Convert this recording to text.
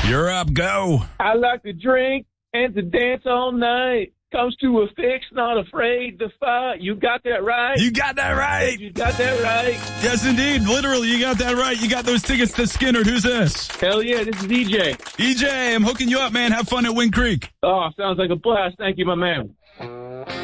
You're up. Go. I like to drink and to dance all night. Comes to a fix, not afraid to fight. You got that right. You got that right. You got that right. Yes, indeed. Literally, you got that right. You got those tickets to Skinner. Who's this? Hell yeah, this is EJ. EJ, I'm hooking you up, man. Have fun at Wind Creek. Oh, sounds like a blast. Thank you, my man.